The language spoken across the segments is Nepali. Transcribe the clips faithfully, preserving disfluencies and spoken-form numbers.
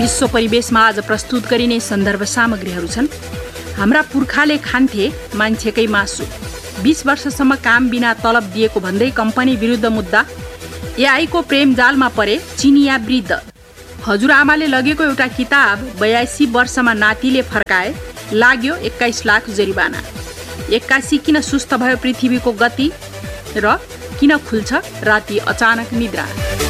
विश्व परिवेशमा आज प्रस्तुत गरिने सन्दर्भ सामग्रीहरू छन्। हाम्रा पुर्खाले खान्थे मान्छेकै मासु, बीस वर्षसम्म काम बिना तलब दिएको भन्दै कम्पनी विरुद्ध मुद्दा, एआईको प्रेम जालमा परे चिनिया वृद्ध, हजुरआमाले लगेको एउटा किताब बयासी वर्षमा नातिले फर्काए, लाग्यो एक्काइस लाख जरिवाना, एक्कासी किन सुस्त भयो पृथ्वीको गति र किन खुल्छ राति अचानक निद्रा।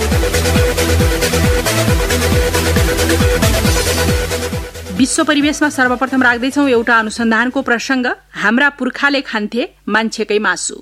विश्व परिवेशमा सर्वप्रथम राख्दैछौँ एउटा अनुसन्धानको प्रसङ्ग। हाम्रा पुर्खाले खान्थे मान्छेकै मासु।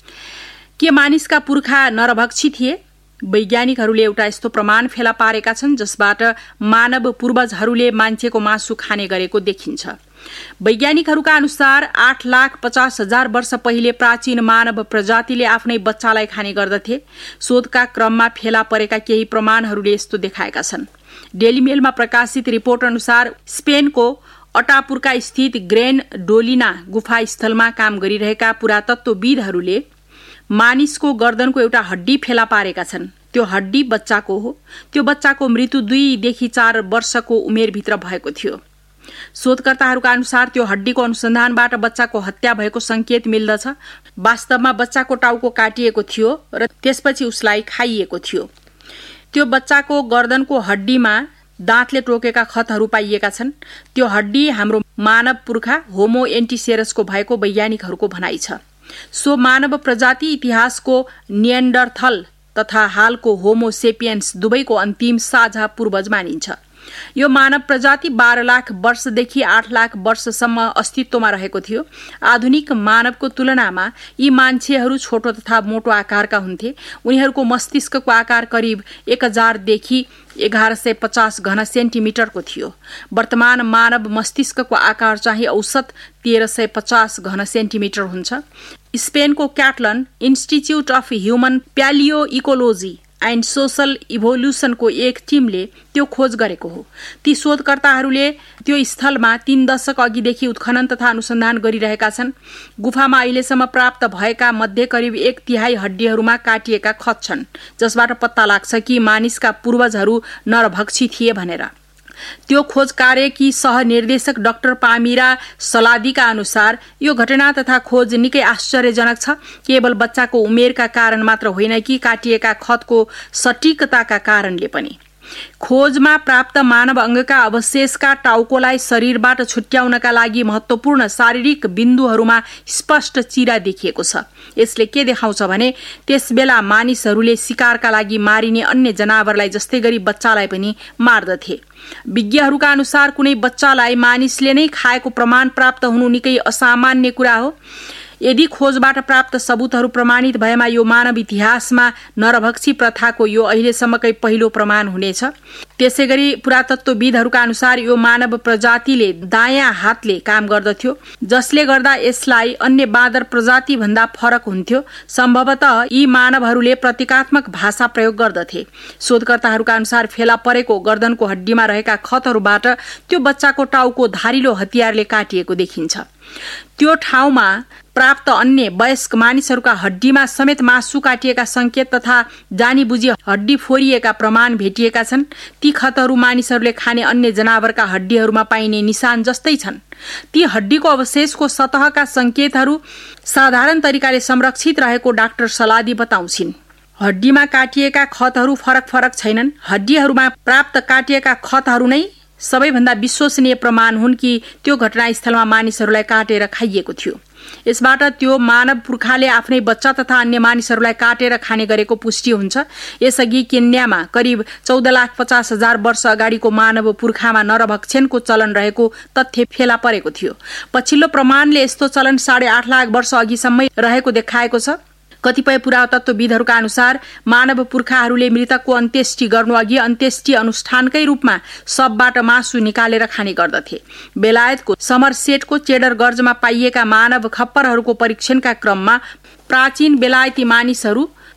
के मानिसका पुर्खा नरभक्षी थिए? वैज्ञानिकहरूले एउटा यस्तो प्रमाण फेला पारेका छन् जसबाट मानव पूर्वजहरूले मान्छेको मासु खाने गरेको देखिन्छ। वैज्ञानिकहरूका अनुसार आठ लाख पचास हजार वर्ष पहिले प्राचीन मानव प्रजातिले आफ्नै बच्चालाई खाने गर्दथे। शोधका क्रममा फेला परेका केही प्रमाणहरूले यस्तो देखाएका छन्। डेली मेलमा प्रकाशित रिपोर्ट अनुसार स्पेनको अटापुर्का स्थित ग्रेन डोलिना गुफा स्थलमा काम गरिरहेका पुरातत्वविदहरूले मानिसको गर्दनको एउटा हड्डी फेला पारेका छन्। त्यो हड्डी बच्चाको हो। त्यो बच्चाको मृत्यु दुईदेखि चार वर्षको उमेरभित्र भएको थियो। शोधकर्ताहरूका अनुसार त्यो हड्डीको अनुसन्धानबाट बच्चाको हत्या भएको संकेत मिल्दछ। वास्तवमा बच्चाको टाउको काटिएको थियो र त्यसपछि उसलाई खाइएको थियो। त्यो बच्चाको गर्दनको हड्डीमा दाँतले टोकेका खतहरू पाइएका छन्। त्यो हड्डी हाम्रो मानव पुर्खा होमो एन्टिसेरसको भएको वैज्ञानिकहरूको भनाइ छ। सो मानव प्रजाति इतिहासको निएन्डरथल तथा हालको होमो सेपियन्स दुवैको अन्तिम साझा पूर्वज मानिन्छ। यो मानव प्रजाति बाह्र लाख वर्षदेखि आठ लाख वर्षसम्म अस्तित्वमा रहेको थियो। आधुनिक मानवको तुलनामा यी मान्छेहरू छोटो तथा मोटो आकारका हुन्थे। उनीहरूको मस्तिष्कको आकार करिब एक हजारदेखि एघार सय पचास घन सेन्टिमिटरको थियो। वर्तमान मानव मस्तिष्कको आकार चाहिँ औसत तेह्र सय पचास घन सेन्टिमिटर हुन्छ। स्पेनको क्याटलन institute of human प्यालियो ecology and social इभोल्युसनको एक टिमले त्यो खोज गरेको हो। ती शोधकर्ताहरूले त्यो स्थलमा तीन दशक अघिदेखि उत्खनन तथा अनुसन्धान गरिरहेका छन्। गुफामा अहिलेसम्म प्राप्त भएका मध्ये करिब एक तिहाई हड्डीहरूमा काटिएका खत छन्, जसबाट पत्ता लाग्छ कि मानिसका पूर्वजहरू नरभक्षी थिए भनेर। त्यो खोज कार्यकी सहनिर्देशक डाक्टर पामिरा सलादीका अनुसार यो घटना तथा खोज निकै आश्चर्यजनक छ। केवल बच्चाको उमेरका कारण मात्र होइन कि काटिएका खतको सटीकताका कारणले पनि। खोजमा प्राप्त मानव अङ्गका अवशेषका टाउकोलाई शरीरबाट छुट्याउनका लागि महत्वपूर्ण शारीरिक बिन्दुहरूमा स्पष्ट चिरा देखिएको छ। यसले के देखाउँछ भने त्यसबेला मानिसहरूले शिकारका लागि मारिने अन्य जनावरलाई जस्तै गरी बच्चालाई पनि मार्दथे। विज्ञहरूका अनुसार कुनै बच्चालाई मानिसले नै खाएको प्रमाण प्राप्त हुनु निकै असामान्य कुरा हो। यदि खोजबाट प्राप्त सबुतहरू प्रमाणित भएमा यो मानव इतिहासमा नरभक्षी प्रथाको यो अहिलेसम्मकै पहिलो प्रमाण हुनेछ। त्यसै गरी पुरातत्वविदहरूका अनुसार यो मानव प्रजातिले दायाँ हातले काम गर्दथ्यो, जसले गर्दा यसलाई अन्य बाँदर प्रजाति भन्दा फरक हुन्थ्यो। सम्भवतः यी मानवहरूले प्रतीकात्मक भाषा प्रयोग गर्दथे। शोधकर्ताहरूका अनुसार फेला परेको गर्दनको हड्डीमा रहेका खतहरूबाट त्यो बच्चाको टाउको धारिलो हतियारले काटिएको देखिन्छ। त्यो ठाउँमा प्राप्त अन्य वयस्क मानिसहरूका हड्डीमा समेत मासु काटिएका संकेत तथा जानी बुझी हड्डी फोरिएका प्रमाण भेटिएका छन्। ती खतहरू मानिसहरूले खाने अन्य जनावरका हड्डीहरूमा पाइने निशान जस्तै छन्। ती हड्डीको अवशेषको सतहका संकेतहरू साधारण तरिकाले संरक्षित रहेको डाक्टर सलादी बताउँछिन्। हड्डीमा काटिएका खतहरू फरक फरक छैनन्। हड्डीहरूमा प्राप्त काटिएका खतहरू नै सबैभन्दा विश्वसनीय प्रमाण हुन् कि त्यो घटनास्थलमा मानिसहरूलाई काटेर खाइएको थियो। यसबाट त्यो मानव पुर्खाले आफ्नै बच्चा तथा अन्य मानिसहरूलाई काटेर खाने गरेको पुष्टि हुन्छ। यसअघि केन्यामा करिब चौध लाख पचास हजार वर्ष अगाडिको मानव पुर्खामा नरभक्षणको चलन रहेको तथ्य फेला परेको थियो। पछिल्लो प्रमाणले यस्तो चलन साढे आठ लाख वर्ष अघिसम्मै रहेको देखाएको छ। कतिपय पुरातत्वविदहरूका अनुसार मानव पुर्खाहरूले मृतकको अन्त्येष्टि गर्नुअघि अन्त्येष्टि अनुष्ठानकै रूपमा शवबाट मासु निकालेर खाने गर्दथे। बेलायतको समरसेटको चेडर गर्जमा पाइएका मानव खप्परहरूको परीक्षणका क्रममा प्राचीन बेलायती मानिसहरू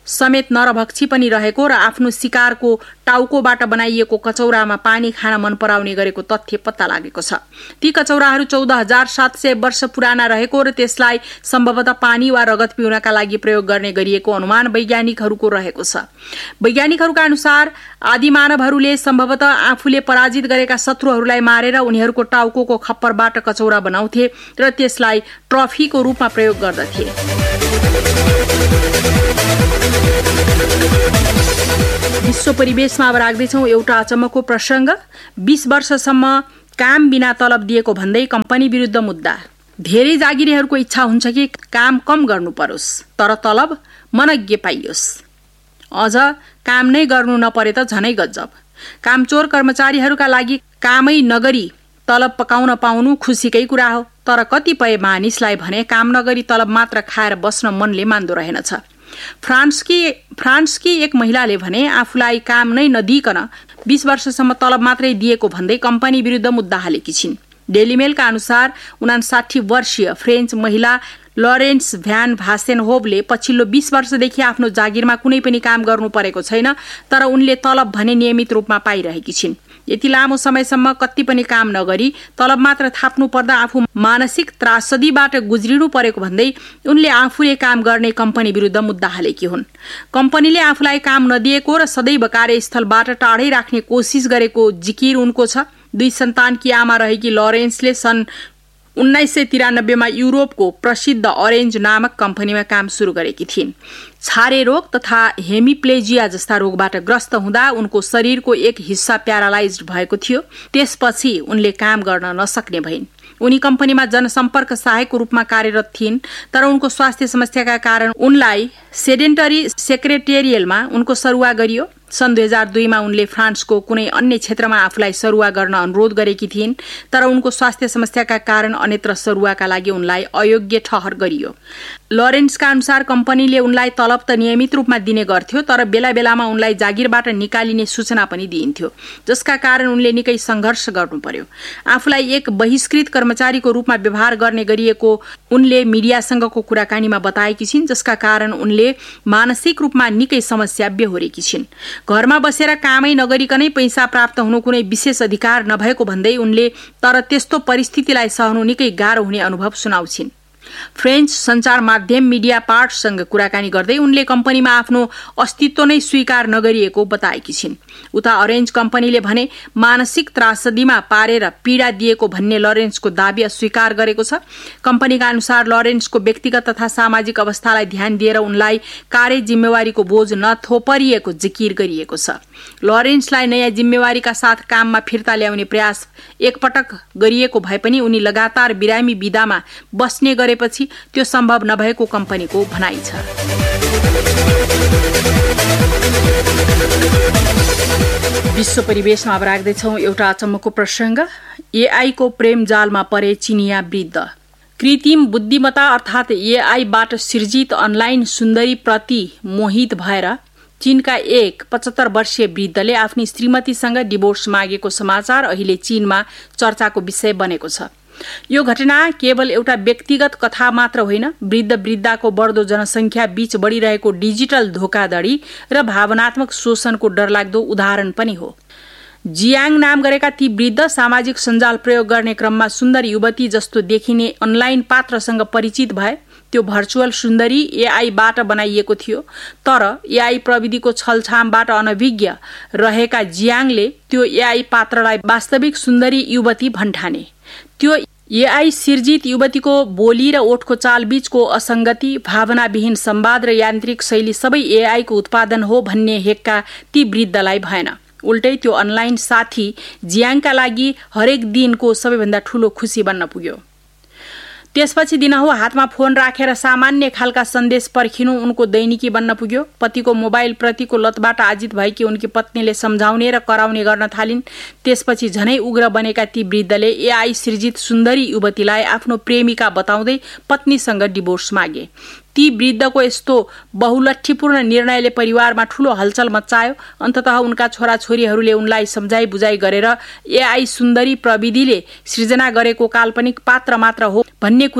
समेत नरभक्षी पनि रहेको र आफ्नो शिकारको टाउकोबाट बनाइएको कचौरामा पानी खान मन पराउने गरेको तथ्य पत्ता लागेको छ। ती कचौराहरू चौध हजार सात सय वर्ष पुराना रहेको र त्यसलाई सम्भवतः पानी वा रगत पिउनका लागि प्रयोग गर्ने गरिएको अनुमान वैज्ञानिकहरूको रहेको छ। वैज्ञानिकहरूका अनुसार आदिमानवहरूले सम्भवतः आफूले पराजित गरेका शत्रुहरूलाई मारेर उनीहरूको टाउकोको खप्परबाट कचौरा बनाउँथे र त्यसलाई ट्रफीको रूपमा प्रयोग गर्दथे। विश्व परिवेशमा अब राख्दैछौँ एउटा अचम्मको प्रसङ्ग। बीस वर्षसम्म काम बिना तलब दिएको भन्दै कम्पनी विरुद्ध मुद्दा। धेरै जागिरीहरूको इच्छा हुन्छ कि काम कम गर्नु परोस् तर तलब मनज्ञ पाइयोस्। अझ काम नै गर्नु नपरे त झनै गजब। कामचोर कर्मचारीहरूका लागि कामै नगरी तलब पकाउन पाउनु खुसीकै कुरा हो, तर कतिपय मानिसलाई भने काम नगरी तलब मात्र खाएर बस्न मनले मान्दो रहेनछ। फ्रान्सकी फ्रान्सकी एक महिलाले भने आफूलाई काम नै नदिइकन बीस वर्षसम्म तलब मात्रै दिएको भन्दै कम्पनी विरुद्ध मुद्दा हालेकी छिन्। डेली मेलका अनुसार उनासाठी वर्षीय फ्रेन्च महिला लरेन्स भ्यान भासेनहोभले पछिल्लो बीस वर्षदेखि आफ्नो जागिरमा कुनै पनि काम गर्नु परेको छैन, तर उनले तलब भने नियमित रूपमा पाइरहेकी छिन्। यति लामो समयसम्म कति पनि काम नगरी तलब मात्र थाप्नु पर्दा आफू मानसिक त्रासदीबाट गुज्रिनु परेको भन्दै उनले आफूले काम गर्ने कम्पनी विरुद्ध मुद्दा हालेकी हुन्। कम्पनीले आफूलाई काम नदिएको र सदैव कार्यस्थलबाट टाढै राख्ने कोसिस गरेको जिकिर उनको छ। दुई सन्तानकी आमा रहेकी लरेन्सले सन् उन्नाइस सय तिरानब्बेमा युरोपको प्रसिद्ध अरेन्ज नामक कम्पनीमा काम सुरु गरेकी थिइन्। छारे रोग तथा हेमिप्लेजिया जस्ता रोगबाट ग्रस्त हुँदा उनको शरीरको एक हिस्सा प्यारालाइज्ड भएको थियो। त्यसपछि उनले काम गर्न नसक्ने भइन्। उनी कम्पनीमा जनसम्पर्क सहायकको रूपमा कार्यरत थिइन्, तर उनको स्वास्थ्य समस्याका कारण उनलाई सेडेन्टरी सेक्रेटेरियलमा उनको सरुवा गरियो। सन् दुई हजार दुईमा उनले फ्रान्सको कुनै अन्य क्षेत्रमा आफूलाई सरुवा गर्न अनुरोध गरेकी थिइन्, तर उनको स्वास्थ्य समस्याका कारण अन्यत्र सरुवाका लागि उनलाई अयोग्य ठहर गरियो। लरेन्सका अनुसार कम्पनीले उनलाई तलब त नियमित रूपमा दिने गर्थ्यो, तर बेला बेलामा उनलाई जागिरबाट निकालिने सूचना पनि दिइन्थ्यो, जसका कारण उनले निकै सङ्घर्ष गर्नु पर्यो। आफूलाई एक बहिष्कृत कर्मचारीको रूपमा व्यवहार गर्ने गरिएको उनले मिडियासँगको कुराकानीमा बताएकी छिन्, जसका कारण उनले मानसिक रूपमा निकै समस्या बेहोरेकी छिन्। घरमा बसेर कामै नगरिकनै पैसा प्राप्त हुनु कुनै विशेष अधिकार नभएको भन्दै उनले तर त्यस्तो परिस्थितिलाई सहनु निकै गाह्रो हुने अनुभव सुनाउँछिन्। फ्रेन्च सञ्चार माध्यम मिडिया पार्टसँग कुराकानी गर्दै उनले कम्पनीमा आफ्नो अस्तित्व नै स्वीकार नगरिएको बताएकी छिन्। उता अरेन्ज कम्पनीले भने मानसिक त्रासदीमा पारेर पीडा दिएको भन्ने लरेन्सको दाबी अस्वीकार गरेको छ। कम्पनीका अनुसार लरेन्सको व्यक्तिगत तथा सामाजिक अवस्थालाई ध्यान दिएर उनलाई कार्य जिम्मेवारीको बोझ नथोपरिएको जिकिर गरिएको छ। लरेन्सलाई नयाँ जिम्मेवारीका साथ काममा फिर्ता ल्याउने प्रयास एकपटक गरिएको भए पनि उनी लगातार बिरामी बिदामा बस्ने गरेपछि त्यो सम्भव नभएको कम्पनीको भनाइ छ। विश्व परिवेशमा अब राख्दैछौँ एउटा अचम्मको प्रसङ्ग। एआई को प्रेम जालमा परे चिनिया वृद्ध। कृत्रिम बुद्धिमत्ता अर्थात् एआईबाट सिर्जित अनलाइन सुन्दरी प्रति मोहित भएर चीनका एक पचहत्तर वर्षीय वृद्धले आफ्नी श्रीमतीसँग डिभोर्स मागेको समाचार अहिले चीनमा चर्चाको विषय बनेको छ। यो घटना केवल एउटा व्यक्तिगत कथा मात्र होइन, वृद्ध वृद्धाको बढ्दो जनसङ्ख्या बीच बढ़िरहेको डिजिटल धोखाधडी र भावनात्मक शोषणको डरलाग्दो उदाहरण पनि हो। जियाङ नाम गरेका ती वृद्ध सामाजिक सञ्जाल प्रयोग गर्ने क्रममा सुन्दर युवती जस्तो देखिने अनलाइन पात्रसँग परिचित भए। त्यो भर्चुअल सुन्दरी एआईबाट बनाइएको थियो, तर एआई प्रविधिको छलछामबाट अनभिज्ञ रहेका जियाङले त्यो एआई पात्रलाई वास्तविक सुन्दरी युवती भन्ठाने। त्यो एआई सिर्जित युवतीको बोली र ओठको चालबीचको असंगति, भावनाविहीन संवाद र यान्त्रिक शैली सबै एआईको उत्पादन हो भन्ने हेक्का ती वृद्धलाई भएन। उल्टै त्यो अनलाइन साथी जियाङका लागि हरेक दिनको सबैभन्दा ठूलो खुशी बन्न पुग्यो। त्यसपछि दिनहुँ हातमा फोन राखेर सामान्य खालका सन्देश पर्खिनु उनको दैनिकी बन्न पुग्यो। पतिको मोबाइल प्रतिको लतबाट आजित भएकी उनकी पत्नीले सम्झाउने र कराउने गर्न थालिन्। त्यसपछि झनै उग्र बनेका ती वृद्धले एआई सिर्जित सुन्दरी युवतीलाई आफ्नो प्रेमिका बताउँदै पत्नीसँग डिभोर्स मागे। ती वृद्धको यस्तो बहुलट्ठीपूर्ण निर्णयले परिवारमा ठूलो हलचल मच्चायो। अन्ततः उनका छोराछोरीहरूले उनलाई सम्झाइ बुझाइ गरेर एआई सुन्दरी प्रविधिले सृजना गरेको काल्पनिक पात्र मात्र हो भन्ने कुरा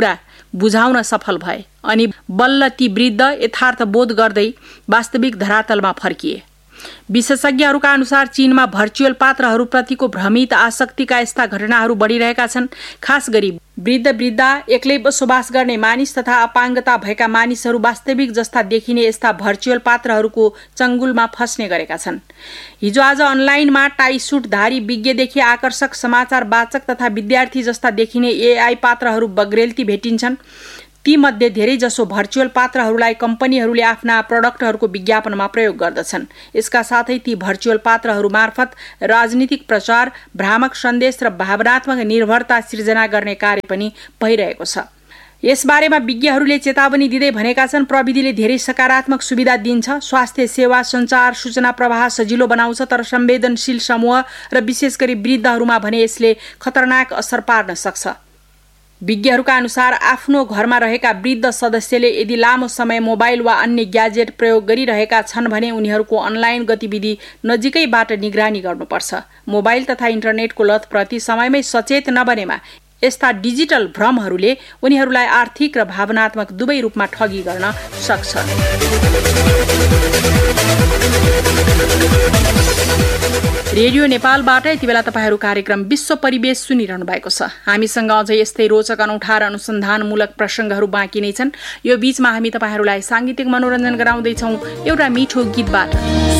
बुझाउन सफल भए अनि बल्ल ती वृद्ध यथार्थ बोध गर्दै वास्तविक धरातलमा फर्किए। विशेषज्ञहरूका अनुसार चीनमा भर्चुअल पात्रहरूप्रतिको भ्रमित आसक्तिका यस्ता घटनाहरू बढिरहेका छन्। खास गरी वृद्ध वृद्धा, एक्लै बसोबास गर्ने मानिस तथा अपाङ्गता भएका मानिसहरू वास्तविक जस्ता देखिने यस्ता भर्चुअल पात्रहरूको चङ्गुलमा फस्ने गरेका छन्। हिजो आज अनलाइनमा टाई सुटधारी, विज्ञदेखि आकर्षक समाचार वाचक तथा विद्यार्थी जस्ता देखिने एआई पात्रहरू बग्रेलती भेटिन्छन्। तीमध्ये धेरैजसो भर्चुअल पात्रहरूलाई कम्पनीहरूले आफ्ना प्रडक्टहरूको विज्ञापनमा प्रयोग गर्दछन्। यसका साथै ती भर्चुअल पात्रहरू मार्फत राजनीतिक प्रचार, भ्रामक सन्देश र भावनात्मक निर्भरता सिर्जना गर्ने कार्य पनि भइरहेको छ। यसबारेमा विज्ञहरूले चेतावनी दिँदै भनेका छन्, प्रविधिले धेरै सकारात्मक सुविधा दिन्छ, स्वास्थ्य सेवा, सञ्चार, सूचना प्रवाह सजिलो बनाउँछ, तर संवेदनशील समूह र विशेष गरी वृद्धहरूमा भने यसले खतरनाक असर पार्न सक्छ। विज्ञहरूका अनुसार आफ्नो घरमा रहेका वृद्ध सदस्यले यदि लामो समय मोबाइल वा अन्य ग्याजेट प्रयोग गरिरहेका छन् भने उनीहरूको अनलाइन गतिविधि नजिकैबाट निगरानी गर्नुपर्छ। मोबाइल तथा इन्टरनेटको लतप्रति समयमै सचेत नबनेमा यस्ता डिजिटल भ्रमहरूले उनीहरूलाई आर्थिक र भावनात्मक दुवै रूपमा ठगी गर्न सक्छ। रेडियो नेपालबाट यति बेला तपाईहरू कार्यक्रम विश्व परिवेश सुनिरहनु भएको छ। हामीसँग अझै यस्तै रोचक, अनौठा र अनुसन्धानमूलक प्रसङ्गहरू बाँकी नै छन्। यो बीचमा हामी तपाईहरूलाई सांगीतिक मनोरञ्जन गराउँदैछौँ एउटा मिठो गीतबाट।